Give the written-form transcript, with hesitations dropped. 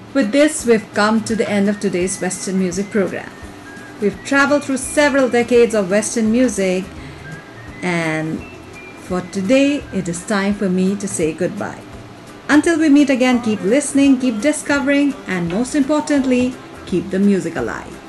With this, we've come to the end of today's Western music program. We've traveled through several decades of Western music, and for today, it is time for me to say goodbye. Until we meet again, keep listening, keep discovering, and most importantly, keep the music alive.